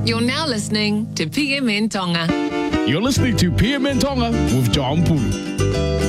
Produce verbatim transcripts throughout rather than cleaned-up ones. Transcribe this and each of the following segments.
You're now listening to P M N Tonga. You're listening to P M N Tonga with John Pulu.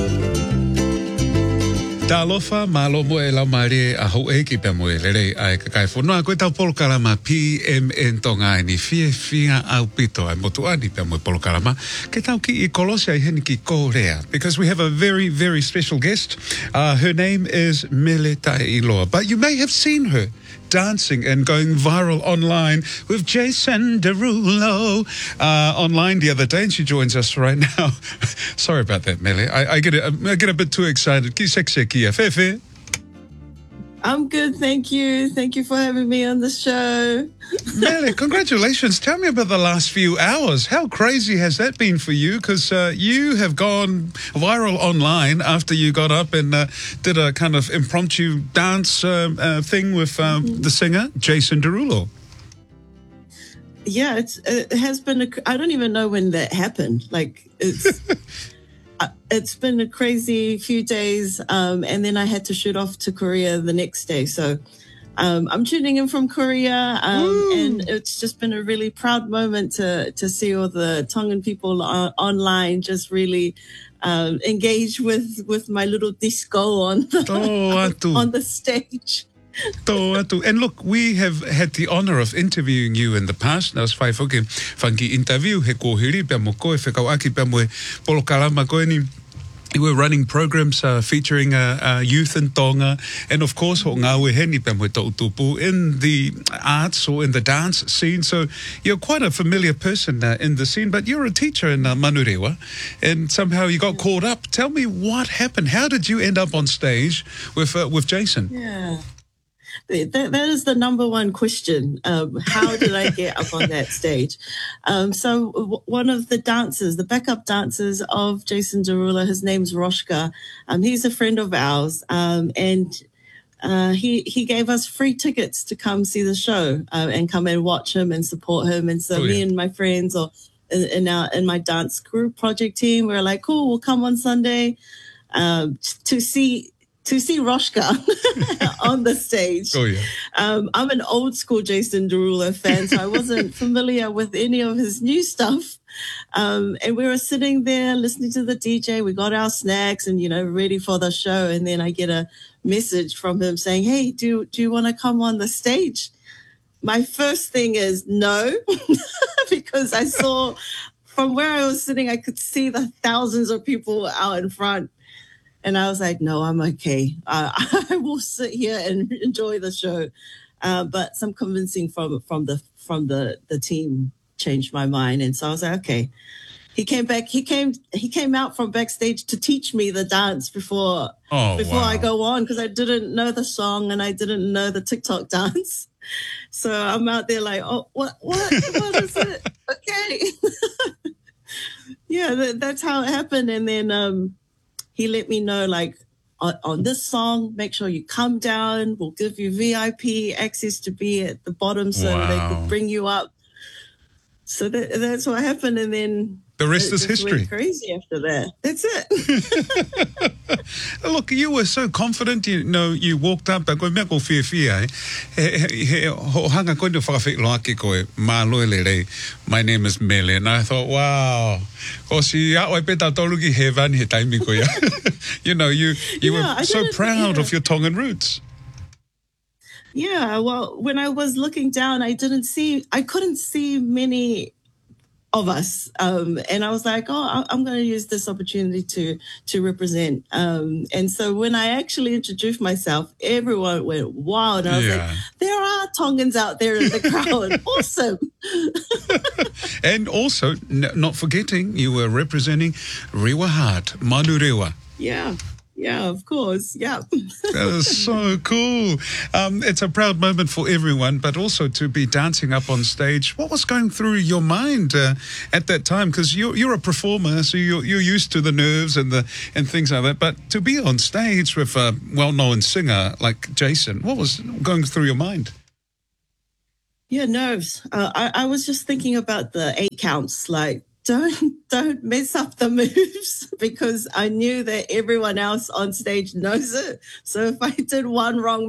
Talofa malo mo e lau maare a hau e ki pia mo e lere ai kakai whanua koe tau polokalama P M N Tonga e ni fie fia au pito ai motu ani pia mo e polokalama ke tau ki I Kolosia I heni ki Korea because we have a very very special guest. Uh, her name is Mele Tailoa, but you may have seen her dancing and going viral online with Jason Derulo uh, online the other day, and she joins us right now. Sorry about that, Mele. I, I get a, I get a bit too excited. Ki sexy kia fefe. I'm good, thank you. Thank you for having me on the show. Mele, congratulations. Tell me about the last few hours. How crazy has that been for you? Because uh, you have gone viral online after you got up and uh, did a kind of impromptu dance uh, uh, thing with uh, mm-hmm. the singer, Jason Derulo. Yeah, it's, it has been, a, I don't even know when that happened. Like, it's... It's been a crazy few days, um, and then I had to shoot off to Korea the next day. So um, I'm tuning in from Korea, um, and it's just been a really proud moment to to see all the Tongan people on, online just really um, engage with with my little disco on the, oh, on the stage. And look, we have had the honor of interviewing you in the past. Nā whai whoke whanki interview he kōhiri pia mo koe whekau aki pia mo e polokalama koe ni. You were running programs uh, featuring uh, uh, youth in Tonga, and of course, ho ngā weheni pia mo e tautupu in the arts or in the dance scene. So you're quite a familiar person uh, in the scene, but you're a teacher in uh, Manurewa, and somehow you got caught up. Tell me what happened. How did you end up on stage with uh, with Jason? Yeah. That, that is the number one question. Um, how did I get up on that stage? Um, so w- one of the dancers, the backup dancers of Jason Derulo, his name's Roshka. Um, he's a friend of ours. Um, and uh, he he gave us free tickets to come see the show uh, and come and watch him and support him. And so oh, yeah. me and my friends or in, in, our, in my dance group project team, we were like, cool, we'll come on Sunday um, to see... to see Roshka on the stage. Oh, yeah. Um, I'm an old school Jason Derulo fan, so I wasn't familiar with any of his new stuff. Um, and we were sitting there listening to the D J. We got our snacks and, you know, ready for the show. And then I get a message from him saying, hey, do, do you want to come on the stage? My first thing is no, because I saw from where I was sitting, I could see the thousands of people out in front. And I was like, no, I'm okay. Uh, I will sit here and enjoy the show. Uh, but some convincing from from the from the, the team changed my mind. And so I was like, okay. He came back. He came. He came out from backstage to teach me the dance before oh, before wow. I go on because I didn't know the song and I didn't know the TikTok dance. So I'm out there like, oh, what, what, what is it? Okay. yeah, that, that's how it happened. And then. Um, He let me know, like, on, on this song, make sure you come down. We'll give you V I P access to be at the bottom so wow. they could bring you up. So that, that's what happened. And then the rest it is history. Went crazy after that. That's it. Look, you were so confident. You know, you walked up. Koe mea ko fia fia, eh? Ho hanga koe no whakawhiklo aki koe, mā loe le rei. My name is Mele. And I thought, wow. Ko si aoi peta toluki he vani he taimi koe. You know, you, you yeah, were so proud yeah. of your Tongan roots. Yeah, well, when I was looking down, I didn't see, I couldn't see many of us. Um, and I was like, oh, I'm going to use this opportunity to, to represent. Um, and so when I actually introduced myself, everyone went wild. And I was yeah. like, there are Tongans out there in the crowd. Awesome. And also, n- not forgetting, you were representing Rewa Heart, Manurewa. Yeah. Yeah, of course. Yeah. That is so cool. Um, it's a proud moment for everyone, but also to be dancing up on stage. What was going through your mind uh, at that time? Because you're, you're a performer, so you're, you're used to the nerves and the and things like that. But to be on stage with a well-known singer like Jason, what was going through your mind? Yeah, nerves. Uh, I, I was just thinking about the eight counts, like, don't don't mess up the moves because I knew that everyone else on stage knows it. So if I did one wrong move,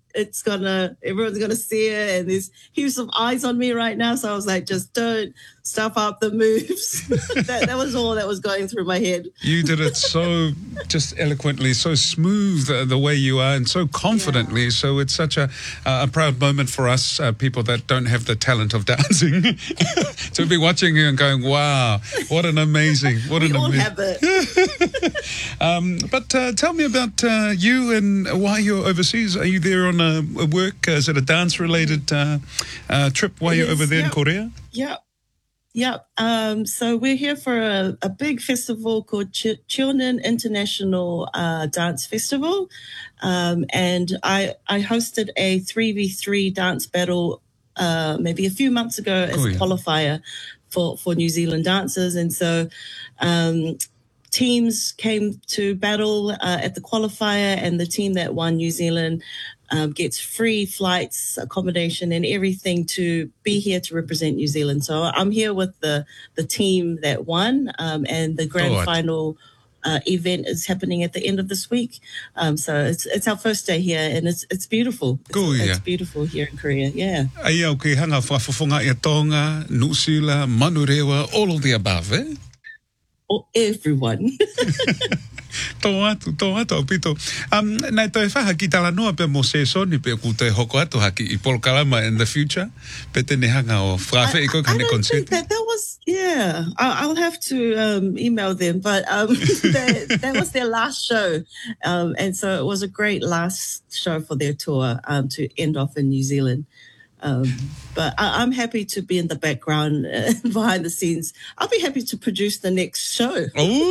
it's gonna, everyone's gonna see it, and there's heaps of eyes on me right now. So I was like, just don't stuff up the moves. that, that was all that was going through my head. You did it so just eloquently, so smooth uh, the way you are, and so confidently. Yeah. So it's such a uh, a proud moment for us uh, people that don't have the talent of dancing to be watching you and going, "Wow, what an amazing, what we an all amazing." have it. um, but uh, tell me about uh, you and why you're overseas. Are you there on a, a work? Uh, is it a dance-related uh, uh, trip while It you're is, over there yep. in Korea? Yeah. Yep. Um, so we're here for a, a big festival called Ch- Cheonan International uh, Dance Festival. Um, and I, I hosted a three v three dance battle uh, maybe a few months ago as oh, a yeah. qualifier for, for New Zealand dancers. And so um, teams came to battle uh, at the qualifier, and the team that won, New Zealand, Um, gets free flights, accommodation, and everything to be here to represent New Zealand. So I'm here with the the team that won, um, and the grand oh, final uh, event is happening at the end of this week. Um, so it's it's our first day here, and it's it's beautiful. It's, Cool, yeah. it's beautiful here in Korea. Yeah. Ai au ke hanga whafafonga i Tonga, Nusila, Manurewa, all of the above, eh? Oh, everyone. Tō atu, tō atu, au pito. Um, nai toi whaha ki tala noa pe mo se soni pe ku te hoko atu haki i Polokalama in the future. Pe te nehanga o whawhe i ko I kane don't concert. think that that was, yeah, I, I'll have to um, email them, but um, that, that was their last show. Um, and so it was a great last show for their tour um, to end off in New Zealand. Um, but I, I'm happy to be in the background uh, behind the scenes. I'll be happy to produce the next show.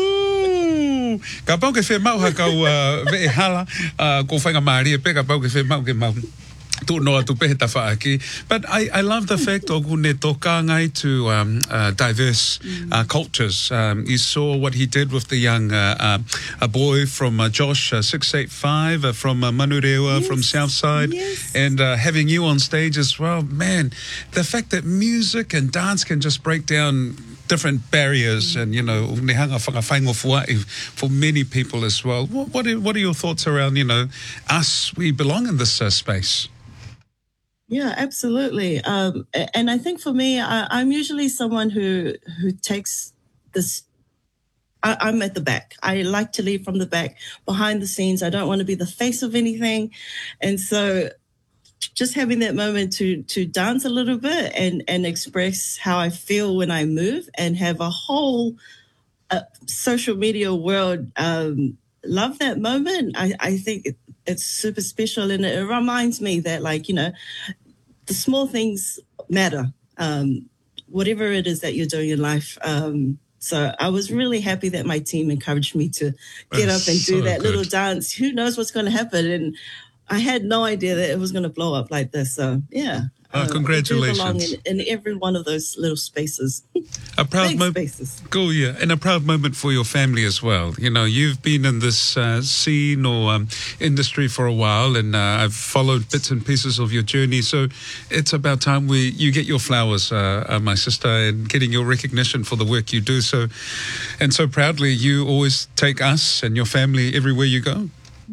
Ooh! Ka pau ke whe mau hakau uh, ve e hala, uh, ko whainga maari e pe ka pau ke whe mau ke mau. Tu noa tu pehe ta whaaki. But I, I love the fact of ne toka ngai to um, uh, diverse uh, cultures. Um, you saw what he did with the young uh, uh, a boy from uh, Josh uh, six eight five uh, from uh, Manurewa, Yes, from Southside, yes. and uh, having you on stage as well. Man, the fact that music and dance can just break down different barriers and, you know, nehanga whakawhaingo fuai for many people as well. What, what, are, what are your thoughts around, you know, us, we belong in this uh, space? Yeah, absolutely. Um, a- and I think for me, I, I'm usually someone who who takes this. I, I'm at the back. I like to lead from the back, behind the scenes. I don't want to be the face of anything, and so just having that moment to to dance a little bit and and express how I feel when I move, and have a whole uh, social media world um, love that moment. I I think it, it's super special, and it reminds me that, like, you know, the small things matter, um, whatever it is that you're doing in life. Um, so I was really happy that my team encouraged me to get That's up and do so that good. little dance. Who knows what's going to happen? And I had no idea that it was going to blow up like this. So, yeah. Oh, uh, we do congratulations. belong in, in every one of those little spaces. A proud Big moment. spaces. Cool, yeah. And a proud moment for your family as well. You know, you've been in this uh, scene or um, industry for a while, and uh, I've followed bits and pieces of your journey. So it's about time we you get your flowers, uh, uh, my sister, and getting your recognition for the work you do. So, and so proudly, you always take us and your family everywhere you go.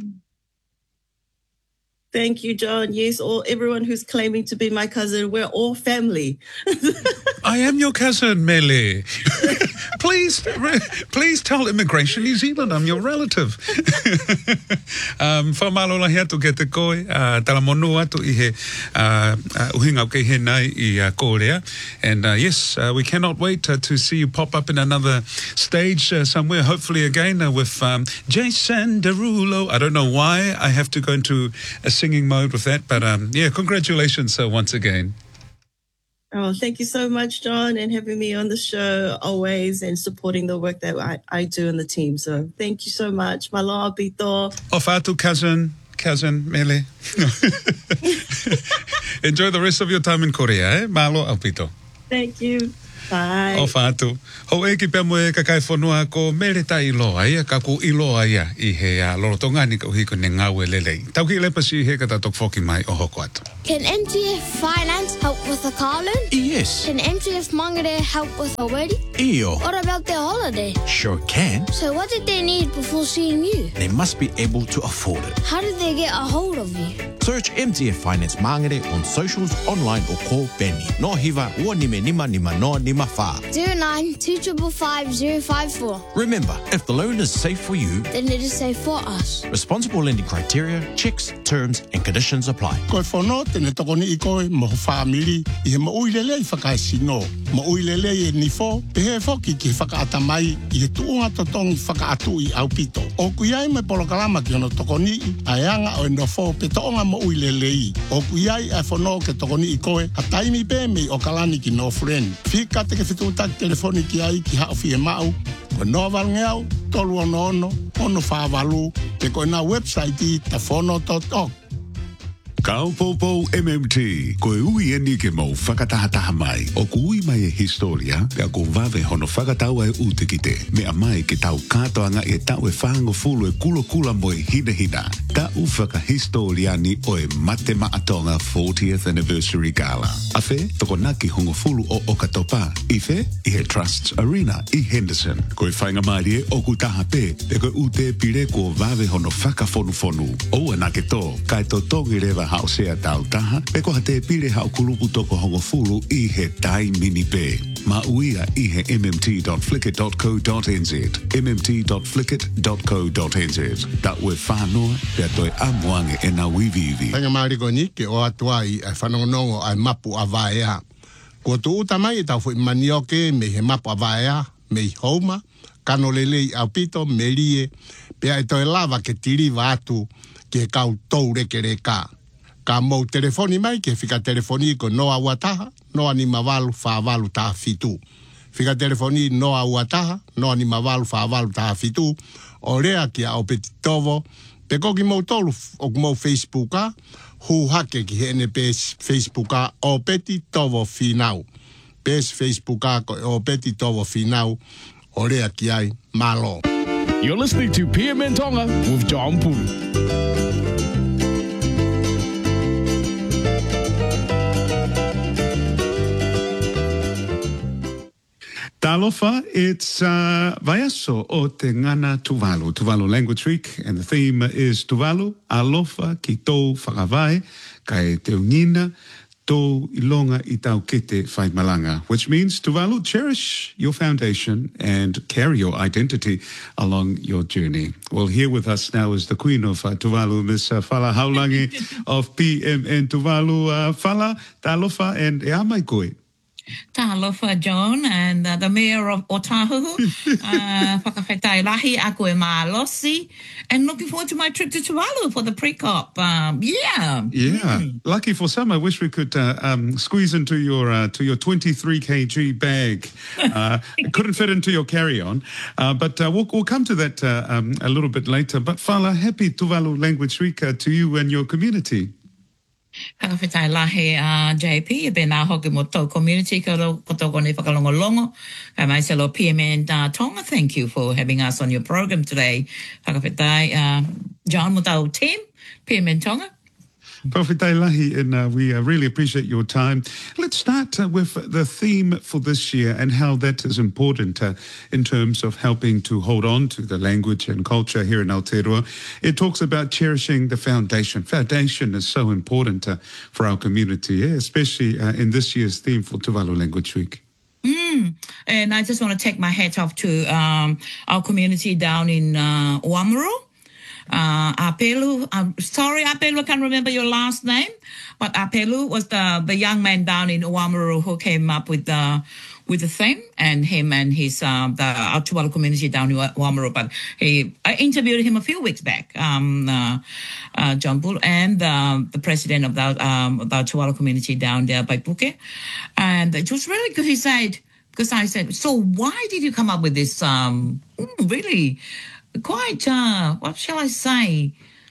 Thank you, John. Yes, all everyone who's claiming to be my cousin, we're all family. I am your cousin, Mele. please, please tell Immigration New Zealand I'm your relative. um, Whamalola hea tu ke te koe, uh, tala monu atu i he uh, uh, uhinga o ke he nai i uh, Korea. And uh, yes, uh, we cannot wait uh, to see you pop up in another stage uh, somewhere, hopefully again uh, with um, Jason Derulo. I don't know why I have to go into a singing mode with that, but um, yeah, congratulations uh, once again. Oh, thank you so much, John, and having me on the show always, and supporting the work that I, I do in the team. So thank you so much. Maloha pito. Ofatu, cousin, cousin, Mele. Enjoy the rest of your time in Korea, eh? Malo Alpito. Thank you. Bye. Ofatu. Ho e ki pia moe ka kai whanua ko mere ta iloa ia, ka ko iloa ia i he a lorotonga ni ka uhi ko ne ngawe lelei. Tau ki lepa si he ka tatok whoki mai o hoko atu. Can N T F Finance help with a car loan? Ia Yes. Can M T F Mangere help with a wedding? Iyo. What about their holiday? Sure can. So what did they need before seeing you? They must be able to afford it. How did they get a hold of you? Search M T F Finance Mangere on socials, online or call Benny. No hiva, ua nime nima nima no nima fa. zero nine two five five zero five four. Remember, if the loan is safe for you, Then it is safe for us. responsible lending criteria, checks, terms and conditions apply. Koe whanau tene toko ni i koe mo whamiri i he maui lele i whakaesino. Maui lele i e nifo, pehe whoki ki whakaatamai i he tuunga totongi whakaatu i aupito. O kuiai me polokalama ki ono toko ni a eanga o e nofo pe toonga maui lele i. O kuiai a whanau ke toko ni i koe a taimi pe me o kalani ki no friend. Whika te ke whituutaki telefoni ki ai ki hauwhi e mau. Ko no valngeau, tolu ono ono, ono whāwalu, te koe na website i ta whono dot org. Kaupopo M M T, koe ui e ni ke mau whakatahataha mai. O ku ui mai e historia, pia ko vave hono whakataua e ute ki te. Mea mai ke tau katoanga e tau e whango fulu e kulo kula mo e hina hina. Ta u whakahistoriani o e mate maatonga fortieth anniversary gala. A whe, toko naki hongo fulu o Okatopa. I whe, i he Trusts Arena i Henderson. Koe whainga maari e o ku taha pe, pe koe ute pire ko vave hono whakafonu fonu. O anake to, kai to tongi rewa hausea tau taha, pe koha te pire hau kulupu toko hongo fulu i he tai mini pe. Ma uia i he m m t dot flickr dot co dot n z, m m t dot flickr dot co dot n z. Ta ue whanoa, pia toi amuange e na wivivi. Tanga mariko ni ke o atua i a whanongonongo ai mapu a vaea. Ko tu uta mai tau fui manioke me he mapu a vaea, me i houma, kano lele i aupito, me rie, pia e toi lava ke tiri vatu ke kau tau reke reka. Ka mou telefoni mai ke fika telefoni ko noa wataha, noa ni mawalu whawalu taha fitu. Fika telefoni noa wataha, noa ni mawalu whawalu taha fitu. O rea ki a opeti tovo, pe koki mou tolu o mou Facebooka, hu hake ki hene pes Facebooka o peti tovo finau. Pes Facebooka ko o peti tovo finau, o rea ki ai malo. You're listening to P M N Tonga with John Pulu. Talofa, it's uh, Vaiaso o te ngana Tuvalu, Tuvalu Language Week, and the theme is Tuvalu, alofa ki tō whakawai, kai te ungina, tō ilonga i tau kete whaimalanga, which means Tuvalu, cherish your foundation and carry your identity along your journey. Well, here with us now is the Queen of uh, Tuvalu, Miss uh, Fala Haulangi of P M N Tuvalu. Uh, Fala, talofa, and e amai koe. Talofa, John, and uh, the mayor of Otahu, uh, whakawhetai lahi a koe malosi, and looking forward to my trip to Tuvalu for the pre-cop. Um, yeah. Yeah. Mm. Lucky for some, I wish we could uh, um, squeeze into your uh, to your twenty-three kilogram bag. Uh, it couldn't fit into your carry-on, uh, but uh, we'll, we'll come to that uh, um, a little bit later. But Fala, happy Tuvalu Language Week uh, to you and your community. Whakawhetai lahi a uh, J P, e pēnā hoki mo tau community, ka toko nei whakalongolongo, ka mai se lo P M N uh, Tonga. Thank you for having us on your program today. Whakawhetai, uh, John mo tau team, P M N Tonga. Whakawhetai lahi, and uh, we uh, really appreciate your time. Let's start uh, with the theme for this year and how that is important uh, in terms of helping to hold on to the language and culture here in Aotearoa. It talks about cherishing the foundation. Foundation is so important uh, for our community, yeah? especially uh, in this year's theme for Tuvalu Language Week. Mm. And I just want to take my hat off to um, our community down in uh, Oamaru. Uh, Apelu, I'm sorry, Apelu, I can't remember your last name, but Apelu was the, the young man down in Oamaru who came up with the, with the theme, and him and his, uh, the our Tuvalu community down in Oamaru. But he, I interviewed him a few weeks back, um, uh, uh, John Bull, and, uh, the president of the, um, the Tuvalu community down there by Puke. And it was really good. He said, because I said, so why did you come up with this, um, really, quite, uh, what shall I say?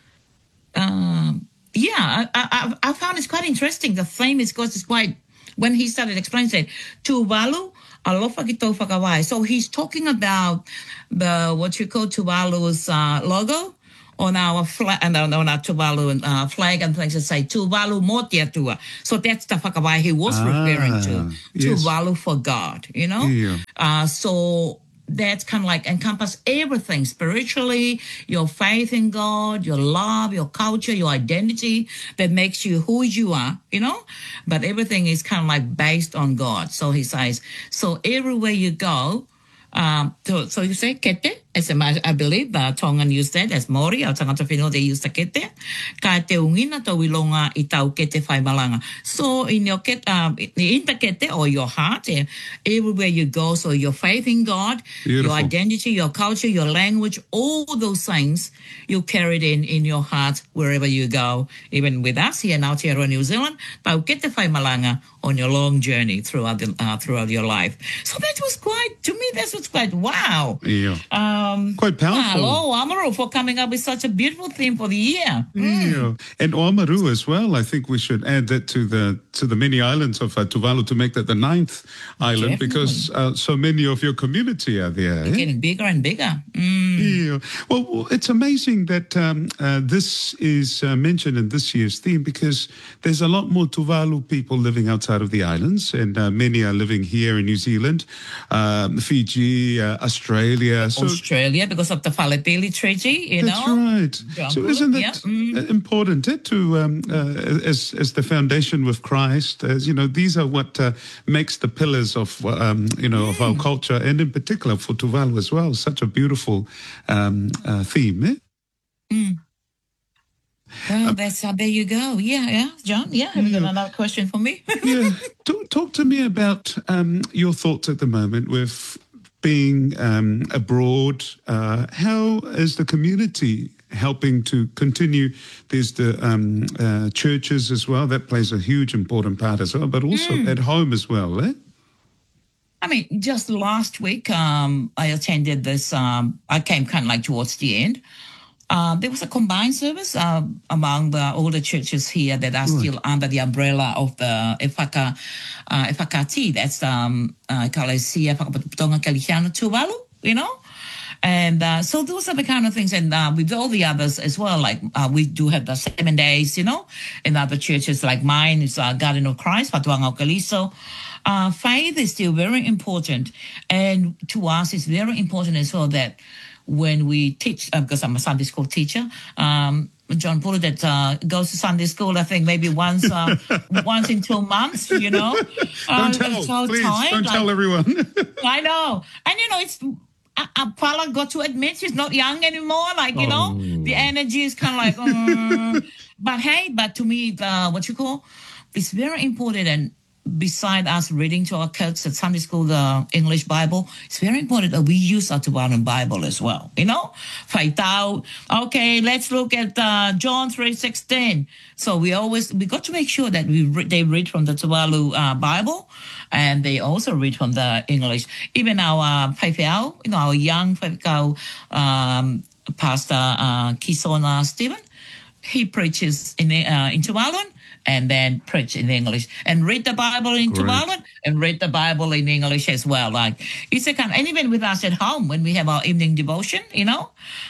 Um, yeah, I, I, I found it's quite interesting. The theme is because it's quite, when he started explaining, said, Tuvalu, alofa ki tō whakawai. So he's talking about the, what you call Tuvalu's uh, logo on our flag and on our Tuvalu uh, flag and things that say Tuvalu Motiatua. So that's the whakawai he was Ah, referring to. yes. Tuvalu for God, you know? Yeah. Uh, so that's kind of like encompass everything spiritually, your faith in God, your love, your culture, your identity that makes you who you are, you know? But everything is kind of like based on God. So he says, so everywhere you go, um, so, so you say kete, as I, I believe uh, Tongan used that as Maori, or tangata whenua they use the kete. Ka te ungina tau ilonga I tau kete whai malanga. So in your kete, um, in the kete or your heart, eh, everywhere you go, so your faith in God, Beautiful. your identity, your culture, your language, all those things you carried in in your heart wherever you go. Even with us here in Aotearoa, New Zealand, tau kete whai malanga on your long journey throughout the, uh, throughout your life. So that was quite, to me, that was quite wow. Yeah. Um, Quite powerful. Hello, Amaru, for coming up with such a beautiful theme for the year. Yeah. And Oamaru as well. I think we should add that to the to the many islands of uh, Tuvalu to make that the ninth island, Definitely. because uh, so many of your community are there. It's eh? getting bigger and bigger. Mm. Yeah. Well, well, it's amazing that um, uh, this is uh, mentioned in this year's theme, because there's a lot more Tuvalu people living outside of the islands, and uh, many are living here in New Zealand, um, Fiji, uh, Australia. So Australia, because of the Falepili Treaty, you that's know. right. John So Bullock, isn't yeah, it mm. important eh, to, um, uh, as as the foundation with Christ, as you know, these are what uh, makes the pillars of um, you know of our culture, and in particular for Tuvalu as well. Such a beautiful um, uh, theme. Eh? Mm. Well, that's uh, there you go. Yeah, yeah, John. Yeah, have you got another question for me? Yeah. Talk, talk to me about um, your thoughts at the moment with being um, abroad. Uh, how is the community helping to continue? There's the um, uh, churches as well. That plays a huge important part as well, but also Mm. at home as well, eh? I mean, just last week, um, I attended this. Um, I came kind of like towards the end. Uh, there was a combined service uh, among the older churches here that are still under the umbrella of the Efaka, uh, Efakati. That's um, uh, Kalesia Whakapatonga Kalihana Tuvalu, you know? And uh, so those are the kind of things. And uh, with all the others as well, like uh, we do have the seven days, you know, in other churches like mine is uh, Garden of Christ, Patuanga o Kaliso. Uh, faith is still very important. And to us, it's very important as well that when we teach, uh, because I'm a Sunday school teacher, um, John Bullock that uh, goes to Sunday school, I think maybe once uh, once in two months, you know. Uh, Don't tell, so please. tired, Don't like- tell everyone. I know. And, you know, it's... Uh, uh, Paula got to admit she's not young anymore. Like, you know, the energy is kind of like... mm. But hey, but to me, the, what you call... It's very important, and beside us reading to our kids at Sunday school, the English Bible, it's very important that we use our Tuvalu Bible as well, you know? Faitau, okay, let's look at uh, John three sixteen. So we always, we got to make sure that we re- they read from the Tuvalu uh, Bible, and they also read from the English. Even our uh, Faifeau, you know, our young Faifeau um, Pastor uh, Kisona Stephen, he preaches in, uh, in Tuvalu, and then preach in English, and read the Bible in Great. Tuvalu, and read the Bible in English as well. Like, it's a kind of, and even with us at home, when we have our evening devotion, you know,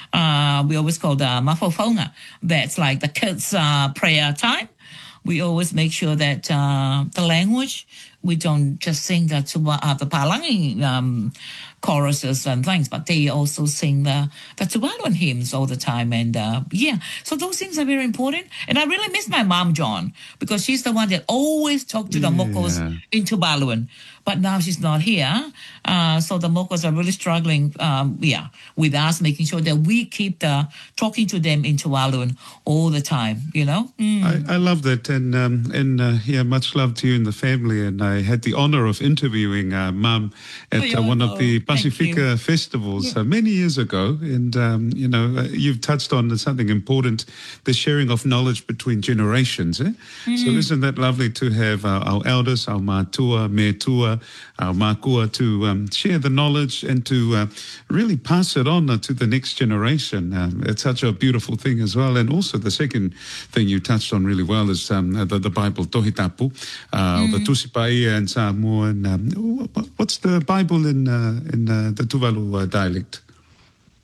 uh, we always call the mafofonga. That's like the kids' uh, prayer time. We always make sure that uh, the language, we don't just sing the, tuba, uh, the Palangi um, choruses and things, but they also sing the, the Tuvaluan hymns all the time. And uh, yeah, so those things are very important. And I really miss my mom, John, because she's the one that always talked to the Yeah. Mokos in Tuvaluan. But now she's not here. Uh, so the Mokos are really struggling, um, yeah, with us, making sure that we keep the, talking to them in Tuvaluan all the time, you know? Mm. I, I love that, and um, and uh, yeah, much love to you and the family. And I had the honor of interviewing uh, Mum at Oh, uh, one of the thank you. Pacifica festivals uh, many years ago. And um, you know, uh, you've touched on something important: the sharing of knowledge between generations. Eh? So isn't that lovely to have uh, our elders, our matua, metua, our makua, to um, share the knowledge and to uh, really pass it on uh, to the next generation. Um, it's such a beautiful thing as well. And also the second thing you touched on really well is um, the, the Bible Tohitapu, uh, mm. the Tusipai and Samoa. And um, what's the Bible in uh, in uh, the Tuvalu uh, dialect?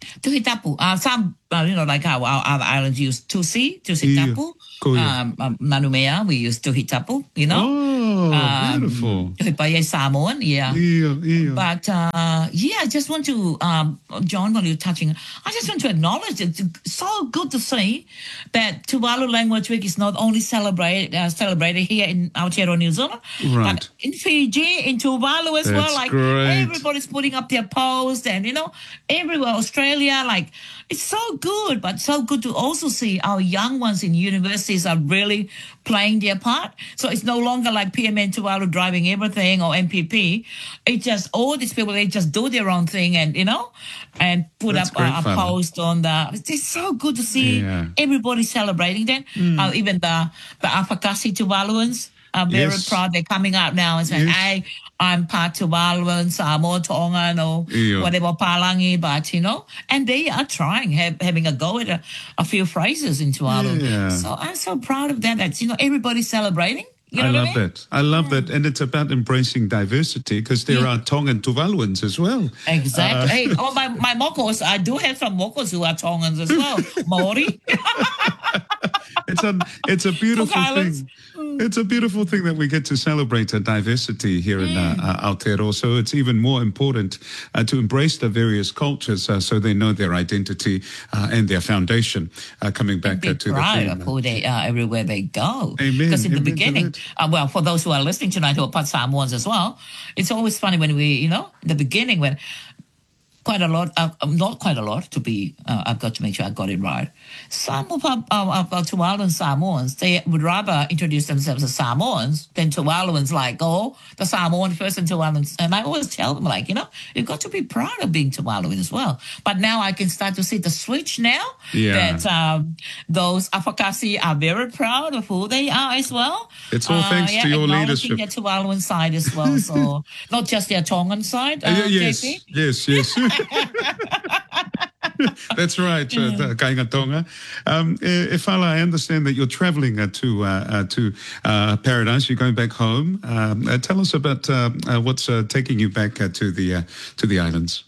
Tuhitapu. Uh, some, uh, you know, like how our other islands use Tusi, Tusitapu. Cool, yeah. Um, um, Nanumea, we use Tuhitapu, you know. Oh, um, beautiful. Tuhipaye Samoan, yeah. Yeah, yeah. But, uh, yeah, I just want to, um, John, while you're touching, I just want to acknowledge it's so good to see that Tuvalu Language Week is not only celebrated uh, celebrated here in Aotearoa, New Zealand, Right. but in Fiji, in Tuvalu as well. That's Like, great. everybody's putting up their posts and, you know, everywhere, Australia, like, it's so good, but so good to also see our young ones in universities are really playing their part. So it's no longer like P M N Tuvalu driving everything or M P P. It's just all these people, they just do their own thing and, you know, and put That's up great a, a fun. post on the, it's so good to see Yeah. everybody celebrating that. Uh, even the, the Afakasi Tuvaluans are very Yes. proud. They're coming out now and saying, Yes. hey, I'm part Tuvaluan, Samoa, Tongan, or Yeah. whatever, Palangi, but, you know, and they are trying, have, having a go at a, a few phrases in Tuvalu. Yeah. So I'm so proud of that, that, you know, everybody's celebrating. You know I what love I mean? that. I love that. And it's about embracing diversity because there Yeah. are Tongan Tuvaluans as well. Exactly. Uh, hey, oh, my, my mokos, I do have some mokos who are Tongans as well. Maori. it's a it's a beautiful Cook Islands. thing. It's a beautiful thing that we get to celebrate a diversity here in uh, uh, Aotearoa. So it's even more important uh, to embrace the various cultures uh, so they know their identity uh, and their foundation. Uh, coming back Be uh, to the proud theme. of who they are everywhere they go. Amen. Because in the Amen to beginning, that. uh, well, for those who are listening tonight who are part Samoans as well, it's always funny when we, you know, in the beginning when quite a lot, uh, um, not quite a lot to be, uh, I've got to make sure I got it right. Some of our, our, our Tuvaluan Samoans, they would rather introduce themselves as Samoans than Tuvaluans, like, oh, the Samoan first and Tuvaluans. And I always tell them, like, you know, you've got to be proud of being Tuvaluan as well. But now I can start to see the switch now Yeah. that um, those Afakasi are very proud of who they are as well. It's all thanks to your acknowledging leadership. their Tuvaluan side as well. So not just their Tongan side, uh, Uh, yes, J P. yes, yes. That's right, uh, the Kainga Tonga. Um, uh, Efala, I understand that you're traveling uh, to uh, uh, to uh, Paradise. You're going back home. Um, uh, tell us about uh, uh, what's uh, taking you back uh, to the uh, to the islands.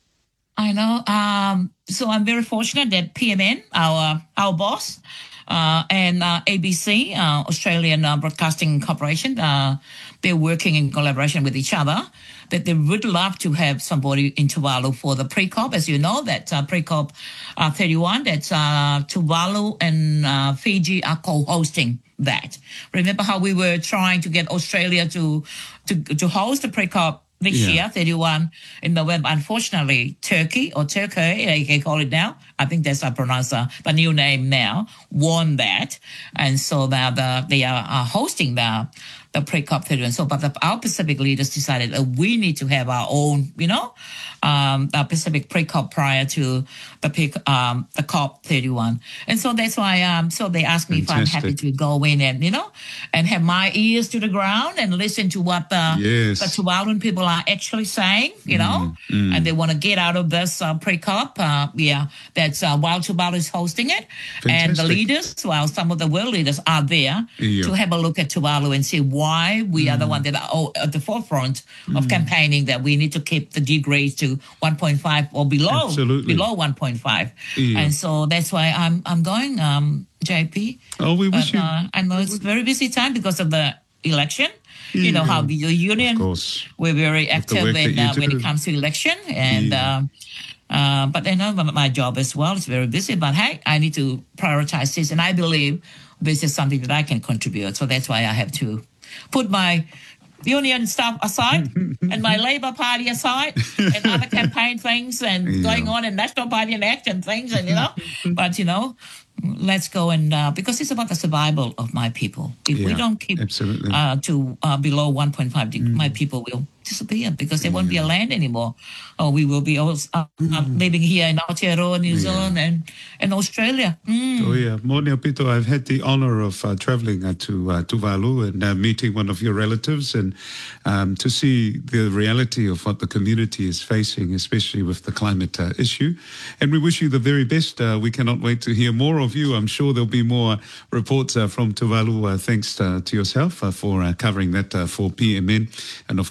I know. Um, so I'm very fortunate that P M N, our our boss, uh, and uh, A B C, uh, Australian uh, Broadcasting Corporation, uh, they're working in collaboration with each other. That they would love to have somebody in Tuvalu for the pre-COP. As you know, that uh, pre-COP uh, thirty-one, that uh, Tuvalu and uh, Fiji are co-hosting that. Remember how we were trying to get Australia to to, to host the pre-COP this Yeah. year, thirty-one in November. Unfortunately, Turkey or Turkey, they can call it now. I think that's how I pronounce uh, the new name now, won that. And so now the, they are, are hosting the the pre-COP thirty-one. So, but the, our Pacific leaders decided uh, we need to have our own, you know, um, our Pacific pre-COP prior to the pre- um, the COP thirty-one. And so that's why, um, so they asked me if I'm happy Fantastic. to go in and, you know, and have my ears to the ground and listen to what the, Yes. the Tuvaluan people are actually saying, you know, and they want to get out of this uh, pre-COP. Uh, yeah, that's uh, while Tuvalu is hosting it. And the Fantastic. leaders, well, some of the world leaders are there Yeah. to have a look at Tuvalu and see why we are the one that are oh, at the forefront of campaigning that we need to keep the degrees to one point five or below, Absolutely. below one point five. Yeah. And so that's why I'm I'm going, um, J P. Oh, we wish But, you. uh, I know it's a very busy time because of the election. You know Yeah. how the union, Of course. we're very the active work that in, you uh, when do. it comes to election. And Yeah. um, uh, but I know my, my job as well is very busy. But hey, I need to prioritize this, and I believe this is something that I can contribute. So that's why I have to put my union stuff aside and my Labour Party aside and other campaign things and Yeah. going on and National Party and action things and you know but you know let's go and uh, because it's about the survival of my people. If we Yeah, don't keep absolutely. uh, to uh, below one point five, mm. my people will disappear because there won't be a land anymore. Or we will be all, uh, uh, living here in Aotearoa, New Zealand, and, and Australia. Mm. Oh yeah, Moni Apito, I've had the honor of uh, traveling uh, to uh, Tuvalu and uh, meeting one of your relatives and um, to see the reality of what the community is facing, especially with the climate uh, issue. And we wish you the very best. Uh, we cannot wait to hear more of you. I'm sure there'll be more reports uh, from Tuvalu. Uh, thanks uh, to yourself uh, for uh, covering that uh, for P M N and of course uh,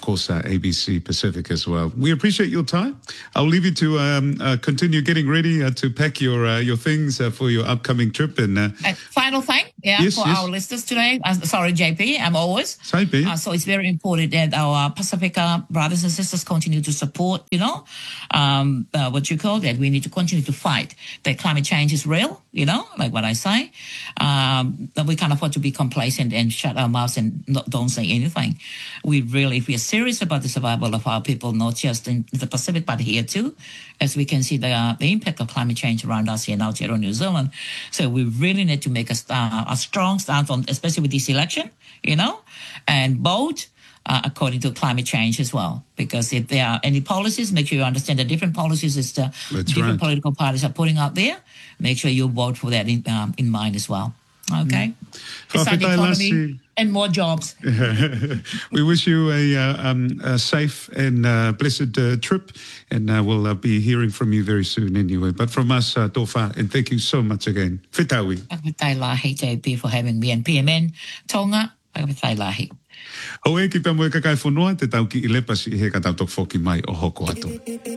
A B C Pacific as well. We appreciate your time. I'll leave you to um, uh, continue getting ready uh, to pack your uh, your things uh, for your upcoming trip. And, uh, and final thing, yeah, yes, for yes. our listeners today. Uh, sorry, J P, I'm always. Sorry, P. Uh, so it's very important that our Pacifica brothers and sisters continue to support, you know, um, uh, what you call that. We need to continue to fight that climate change is real, you know, like what I say. Um, that we can't afford to be complacent and shut our mouths and not, don't say anything. We really, if we are serious about the survival of our people, not just in the Pacific, but here too, as we can see the, uh, the impact of climate change around us here in Aotearoa, New Zealand. So we really need to make a, uh, a strong stance on, especially with this election, you know, and vote uh, according to climate change as well. Because if there are any policies, make sure you understand the different policies that the That's different right. political parties are putting out there. Make sure you vote for that in, um, in mind as well. Okay? It's the Whawhitai economy Lassie. and more jobs. We wish you a, uh, um, a safe and uh, blessed uh, trip, and uh, we'll uh, be hearing from you very soon anyway. But from us, uh, Tofa, and thank you so much again. Whitawi. Whakatai lahi, J P, for having me and P M N. Tonga, whakatai lahi. Hau e ki pia moe kakai whanua, te tau ki i lepasi he ka tau tok whoki mai o hoko atu.